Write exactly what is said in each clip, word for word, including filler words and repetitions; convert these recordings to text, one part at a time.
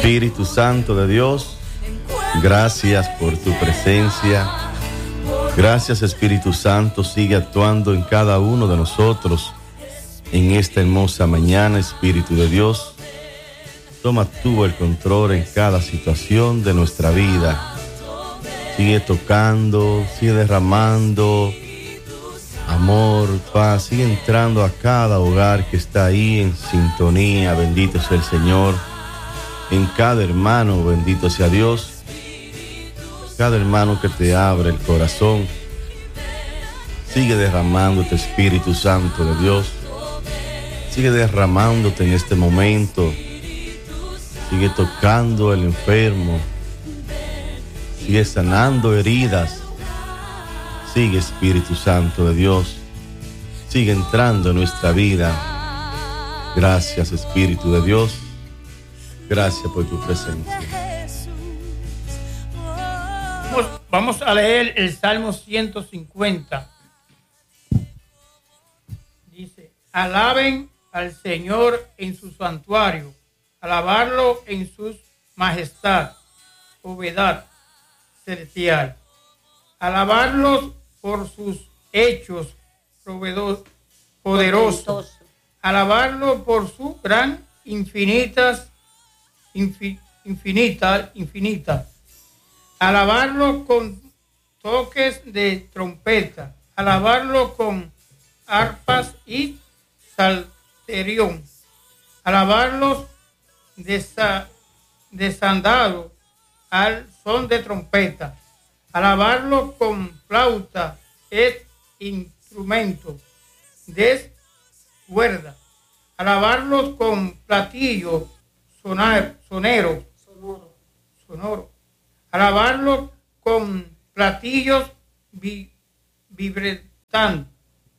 Espíritu Santo de Dios, gracias por tu presencia. Gracias, Espíritu Santo, sigue actuando en cada uno de nosotros en esta hermosa mañana, Espíritu de Dios. Toma tú el control en cada situación de nuestra vida. Sigue tocando, sigue derramando amor, paz, sigue entrando a cada hogar que está ahí en sintonía. Bendito sea el Señor. En cada hermano, bendito sea Dios. Cada hermano que te abre el corazón, sigue derramándote, Espíritu Santo de Dios. Sigue derramándote en este momento. Sigue tocando al enfermo. Sigue sanando heridas. Sigue, Espíritu Santo de Dios. Sigue entrando en nuestra vida. Gracias, Espíritu de Dios. Gracias por tu presencia. Vamos a leer el Salmo ciento cincuenta. Dice: alaben al Señor en su santuario, alabarlo en su majestad, obedad celestial, alabarlos por sus hechos poderosos, alabarlo por su gran infinitas, infi, infinita, infinita. Alabarlo con toques de trompeta, alabarlo con arpas y salterión, alabarlos desa, desandado al son de trompeta, alabarlo con flauta es instrumento de cuerda, alabarlos con platillo sonar, sonero, sonoro, sonoro. Alabarlo con platillos vi, vibrantes.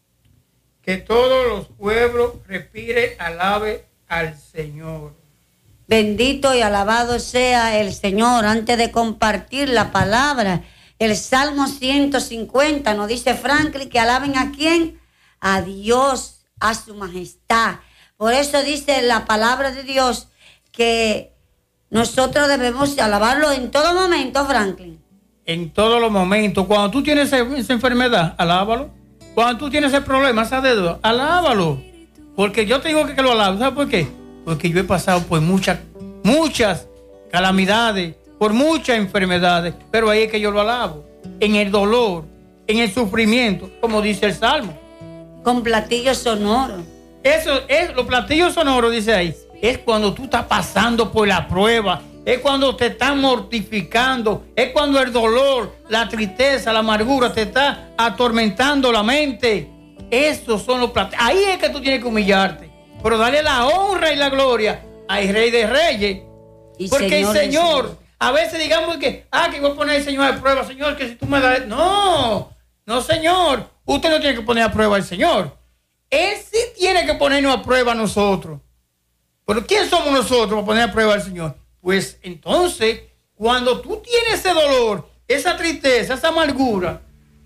Que todos los pueblos respire, alabe al Señor. Bendito y alabado sea el Señor. Antes de compartir la palabra, el Salmo ciento cincuenta nos dice Franklin que alaben a quién, a Dios, a su majestad. Por eso dice la palabra de Dios que nosotros debemos alabarlo en todo momento, Franklin. En todos los momentos. Cuando tú tienes esa enfermedad, alábalo. Cuando tú tienes ese problema, esa deuda, alábalo. Porque yo te digo que, que lo alabo. ¿Sabes por qué? Porque yo he pasado por muchas, muchas calamidades, por muchas enfermedades, pero ahí es que yo lo alabo. En el dolor, en el sufrimiento, como dice el Salmo. Con platillos sonoros. Eso es, los platillos sonoros, dice ahí. Es cuando tú estás pasando por la prueba, es cuando te están mortificando, es cuando el dolor, la tristeza, la amargura te está atormentando la mente. Esos son los platillos. Ahí es que tú tienes que humillarte, pero darle la honra y la gloria al Rey de Reyes. Y porque Señor, el Señor, Señor, a veces digamos que, ah, que voy a poner al Señor a prueba, Señor, que si tú me das... No, no, Señor, usted no tiene que poner a prueba al Señor. Él sí tiene que ponernos a prueba a nosotros. ¿Pero quién somos nosotros para poner a prueba al Señor? Pues entonces, cuando tú tienes ese dolor, esa tristeza, esa amargura,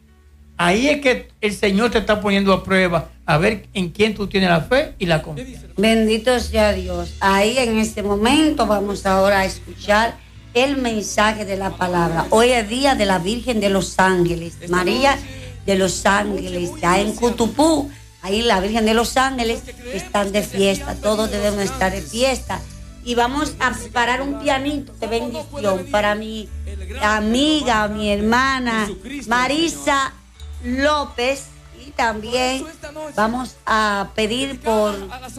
ahí es que el Señor te está poniendo a prueba a ver en quién tú tienes la fe y la confianza. Bendito sea Dios. Ahí en este momento vamos ahora a escuchar el mensaje de la palabra. Hoy es día de la Virgen de los Ángeles, María de los Ángeles, ya en Cutupú. Ahí la Virgen de los Ángeles están de fiesta, todos debemos estar de fiesta. Y vamos a preparar un pianito de bendición para mi amiga, mi hermana Marisa López. Y también vamos a pedir por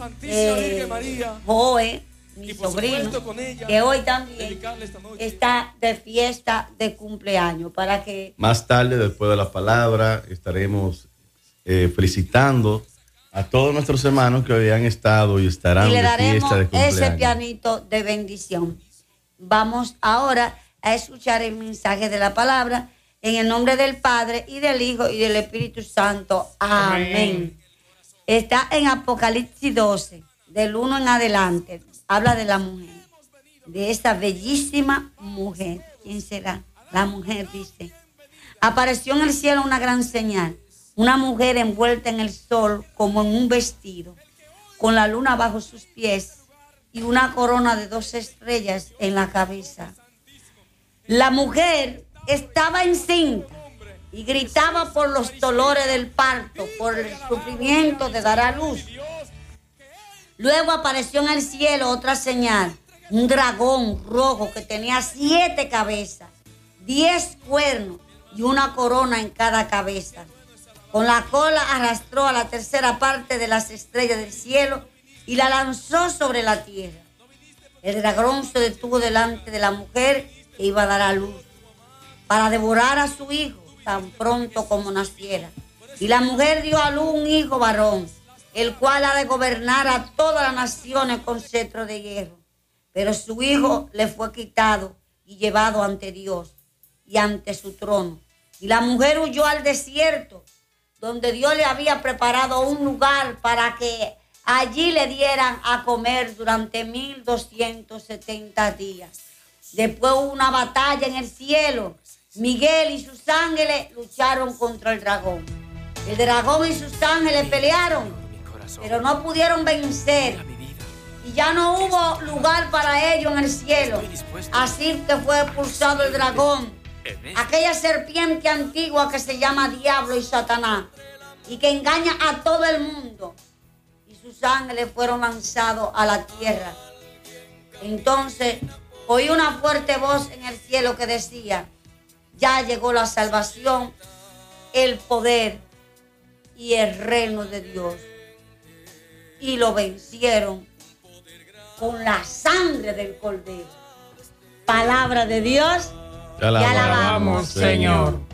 eh, Joe, mi sobrino, que hoy también está de fiesta de cumpleaños. Para que más tarde, después de la palabra, estaremos Eh, felicitando a todos nuestros hermanos que hoy han estado y estarán y le de fiesta de cumpleaños. Ese pianito de bendición. Vamos ahora a escuchar el mensaje de la palabra en el nombre del Padre y del Hijo y del Espíritu Santo. Amén. Amén. Está en Apocalipsis doce, del uno en adelante. Habla de la mujer, de esa bellísima mujer. ¿Quién será? La mujer dice: apareció en el cielo una gran señal. Una mujer envuelta en el sol como en un vestido, con la luna bajo sus pies y una corona de dos estrellas en la cabeza. La mujer estaba encinta y gritaba por los dolores del parto, por el sufrimiento de dar a luz. Luego apareció en el cielo otra señal, un dragón rojo que tenía siete cabezas, diez cuernos y una corona en cada cabeza. Con la cola arrastró a la tercera parte de las estrellas del cielo y la lanzó sobre la tierra. El dragón se detuvo delante de la mujer que iba a dar a luz para devorar a su hijo tan pronto como naciera. Y la mujer dio a luz un hijo varón, el cual ha de gobernar a todas las naciones con cetro de hierro. Pero su hijo le fue quitado y llevado ante Dios y ante su trono. Y la mujer huyó al desierto, donde Dios le había preparado un lugar para que allí le dieran a comer durante mil doscientos setenta días. Después hubo una batalla en el cielo. Miguel y sus ángeles lucharon contra el dragón. El dragón y sus ángeles pelearon, pero no pudieron vencer. Y ya no hubo lugar para ellos en el cielo. Así que fue expulsado el dragón, aquella serpiente antigua que se llama Diablo y Satanás, y que engaña a todo el mundo. Y sus ángeles fueron lanzados a la tierra. Entonces oí una fuerte voz en el cielo que decía: ya llegó la salvación, el poder y el reino de Dios. Y lo vencieron con la sangre del Cordero. Palabra de Dios. Te alabamos, Señor.